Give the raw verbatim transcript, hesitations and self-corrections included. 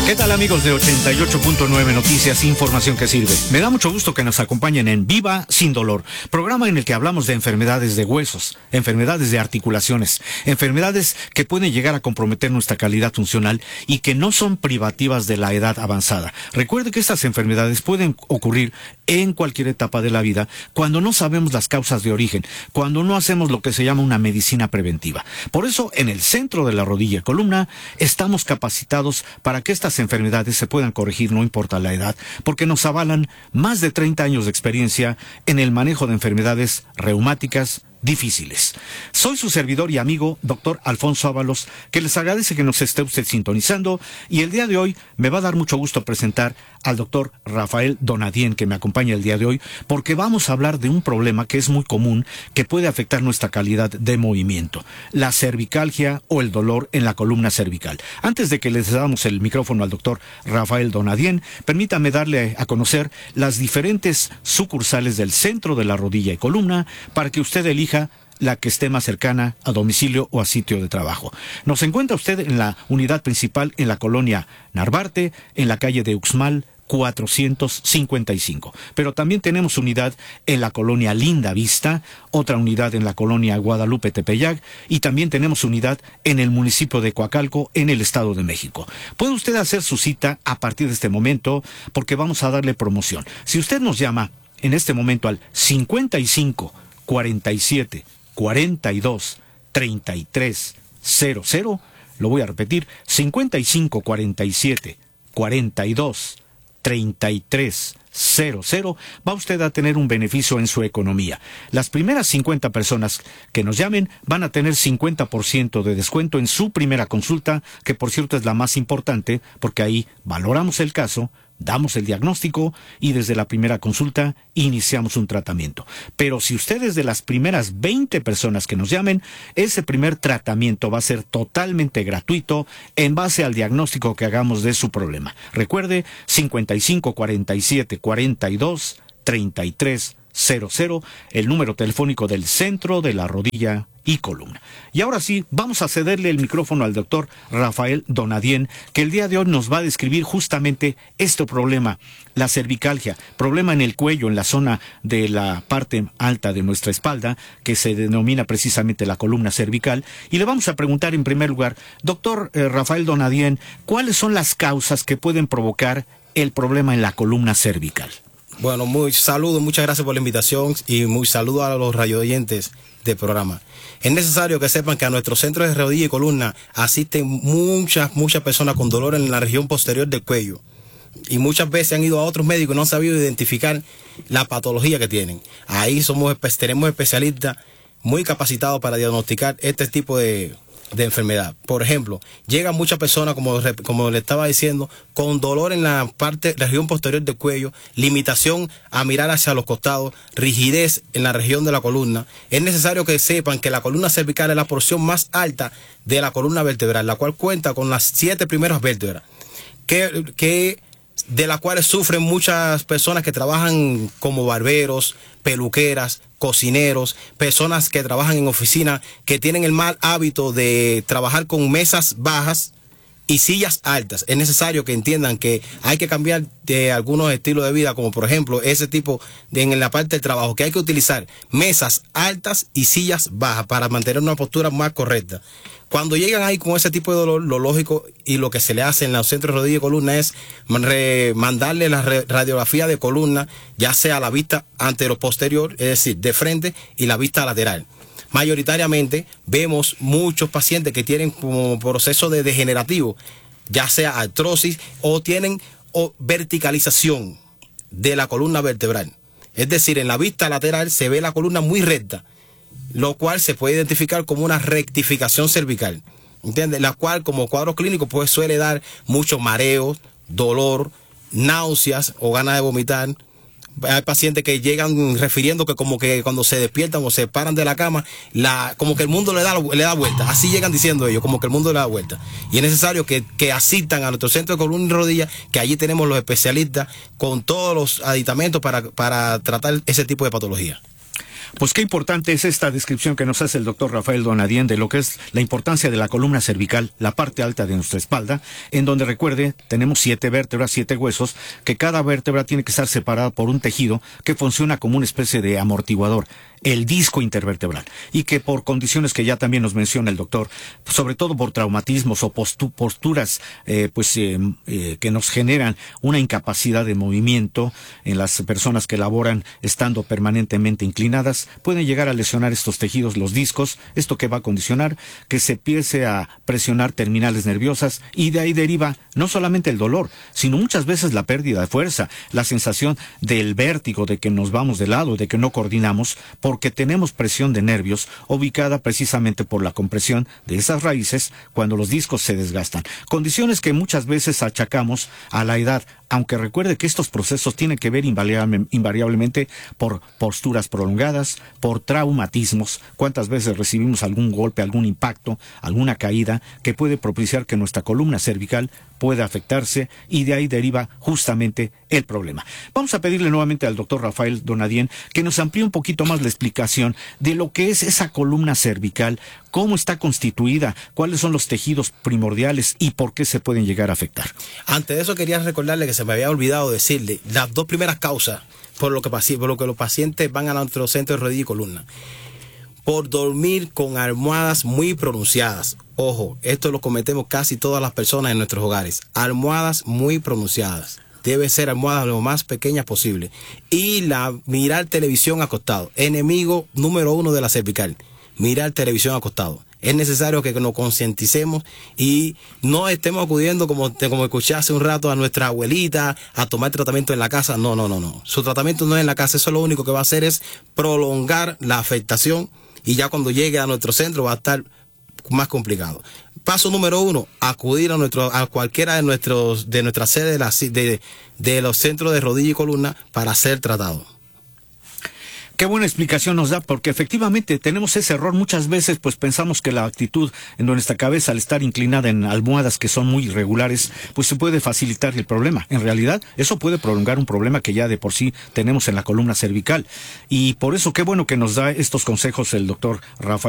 ¿Qué tal, amigos de ochenta y ocho punto nueve Noticias, información que sirve? Me da mucho gusto que nos acompañen en Viva Sin Dolor, programa en el que hablamos de enfermedades de huesos, enfermedades de articulaciones, enfermedades que pueden llegar a comprometer nuestra calidad funcional y que no son privativas de la edad avanzada. Recuerde que estas enfermedades pueden ocurrir en cualquier etapa de la vida cuando no sabemos las causas de origen, cuando no hacemos lo que se llama una medicina preventiva. Por eso, en el centro de la rodilla y columna, estamos capacitados para que estas enfermedades se puedan corregir, no importa la edad, porque nos avalan más de treinta años de experiencia en el manejo de enfermedades reumáticas difíciles. Soy su servidor y amigo, doctor Alfonso Ábalos, que les agradece que nos esté usted sintonizando, y el día de hoy me va a dar mucho gusto presentar al doctor Rafael Donadien, que me acompaña el día de hoy, porque vamos a hablar de un problema que es muy común, que puede afectar nuestra calidad de movimiento, la cervicalgia o el dolor en la columna cervical. Antes de que les damos el micrófono al doctor Rafael Donadien, permítame darle a conocer las diferentes sucursales del centro de la rodilla y columna para que usted elija la que esté más cercana a domicilio o a sitio de trabajo. Nos encuentra usted en la unidad principal en la colonia Narvarte, en la calle de Uxmal cuatrocientos cincuenta y cinco. Pero también tenemos unidad en la colonia Linda Vista, otra unidad en la colonia Guadalupe Tepeyac, y también tenemos unidad en el municipio de Coacalco, en el Estado de México. Puede usted hacer su cita a partir de este momento, porque vamos a darle promoción. Si usted nos llama en este momento al cincuenta y cinco cuarenta y siete cuarenta y dos treinta y tres cero cero, lo voy a repetir, cincuenta y cinco cuarenta y siete cuarenta y dos treinta y tres cero cero, va usted a tener un beneficio en su economía. Las primeras cincuenta personas que nos llamen van a tener cincuenta por ciento de descuento en su primera consulta, que por cierto es la más importante, porque ahí valoramos el caso, damos el diagnóstico y desde la primera consulta iniciamos un tratamiento. Pero si usted es de las primeras veinte personas que nos llamen, ese primer tratamiento va a ser totalmente gratuito en base al diagnóstico que hagamos de su problema. Recuerde, cincuenta y cinco cuarenta y siete cuarenta y dos treinta y tres cero cero, el número telefónico del centro de la rodilla y columna. Y ahora sí, vamos a cederle el micrófono al doctor Rafael Donadien, que el día de hoy nos va a describir justamente este problema, la cervicalgia, problema en el cuello, en la zona de la parte alta de nuestra espalda, que se denomina precisamente la columna cervical. Y le vamos a preguntar en primer lugar, doctor eh, Rafael Donadien, ¿cuáles son las causas que pueden provocar el problema en la columna cervical? Bueno, muy saludo, muchas gracias por la invitación y muy saludo a los radioyentes del programa. Es necesario que sepan que a nuestro centro de rodilla y columna asisten muchas, muchas personas con dolor en la región posterior del cuello. Y muchas veces han ido a otros médicos y no han sabido identificar la patología que tienen. Ahí somos, tenemos especialistas muy capacitados para diagnosticar este tipo de... de enfermedad. Por ejemplo, llegan muchas personas, como, como le estaba diciendo, con dolor en la parte, la región posterior del cuello, limitación a mirar hacia los costados, rigidez en la región de la columna. Es necesario que sepan que la columna cervical es la porción más alta de la columna vertebral, la cual cuenta con las siete primeras vértebras, que, que de las cuales sufren muchas personas que trabajan como barberos, peluqueras, cocineros, personas que trabajan en oficina, que tienen el mal hábito de trabajar con mesas bajas y sillas altas. Es necesario que entiendan que hay que cambiar de algunos estilos de vida, como por ejemplo ese tipo de en la parte del trabajo, que hay que utilizar mesas altas y sillas bajas para mantener una postura más correcta. Cuando llegan ahí con ese tipo de dolor, lo lógico y lo que se le hace en los centros de rodilla y columna es mandarle la radiografía de columna, ya sea la vista antero-posterior, es decir, de frente, y la vista lateral. Mayoritariamente vemos muchos pacientes que tienen como proceso de degenerativo, ya sea artrosis o tienen o verticalización de la columna vertebral. Es decir, en la vista lateral se ve la columna muy recta, lo cual se puede identificar como una rectificación cervical, ¿entiendes? La cual como cuadro clínico pues suele dar mucho mareo, dolor, náuseas o ganas de vomitar. Hay pacientes que llegan refiriendo que como que cuando se despiertan o se paran de la cama, la, como que el mundo le da, le da vuelta. Así llegan diciendo ellos, como que el mundo le da vuelta. Y es necesario que, que asistan a nuestro centro de columna y rodilla, que allí tenemos los especialistas con todos los aditamentos para, para tratar ese tipo de patología. Pues qué importante es esta descripción que nos hace el doctor Rafael Donadien de lo que es la importancia de la columna cervical, la parte alta de nuestra espalda, en donde, recuerde, tenemos siete vértebras, siete huesos, que cada vértebra tiene que estar separada por un tejido que funciona como una especie de amortiguador, el disco intervertebral, y que por condiciones que ya también nos menciona el doctor, sobre todo por traumatismos o postu posturas eh, pues eh, eh, que nos generan una incapacidad de movimiento en las personas que laboran estando permanentemente inclinadas, pueden llegar a lesionar estos tejidos, los discos, esto que va a condicionar que se empiece a presionar terminales nerviosas, y de ahí deriva no solamente el dolor, sino muchas veces la pérdida de fuerza, la sensación del vértigo, de que nos vamos de lado, de que no coordinamos, porque tenemos presión de nervios ubicada precisamente por la compresión de esas raíces cuando los discos se desgastan. Condiciones que muchas veces achacamos a la edad, aunque recuerde que estos procesos tienen que ver invariable, invariablemente por posturas prolongadas, por traumatismos. ¿Cuántas veces recibimos algún golpe, algún impacto, alguna caída que puede propiciar que nuestra columna cervical pueda afectarse, y de ahí deriva justamente el problema? Vamos a pedirle nuevamente al doctor Rafael Donadien que nos amplíe un poquito más la explicación de lo que es esa columna cervical, cómo está constituida, cuáles son los tejidos primordiales y por qué se pueden llegar a afectar. Antes de eso quería recordarle que se me había olvidado decirle las dos primeras causas por lo que, por lo que los pacientes van a nuestro centro de rodilla y columna. Por dormir con almohadas muy pronunciadas. Ojo, esto lo cometemos casi todas las personas en nuestros hogares. Almohadas muy pronunciadas. Debe ser almohadas lo más pequeñas posible. Y la mirar televisión acostado. Enemigo número uno de la cervical. Mirar televisión acostado. Es necesario que nos concienticemos y no estemos acudiendo, como, como escuché hace un rato, a nuestra abuelita a tomar tratamiento en la casa. No, no, no, no. Su tratamiento no es en la casa. Eso lo único que va a hacer es prolongar la afectación, y ya cuando llegue a nuestro centro va a estar más complicado. Paso número uno, acudir a nuestro a cualquiera de nuestros de nuestras sedes de, la, de, de los centros de rodilla y columna para ser tratado. Qué buena explicación nos da, porque efectivamente tenemos ese error muchas veces, pues pensamos que la actitud en nuestra cabeza, al estar inclinada en almohadas que son muy irregulares, pues se puede facilitar el problema. En realidad, eso puede prolongar un problema que ya de por sí tenemos en la columna cervical. Y por eso, qué bueno que nos da estos consejos el doctor Rafael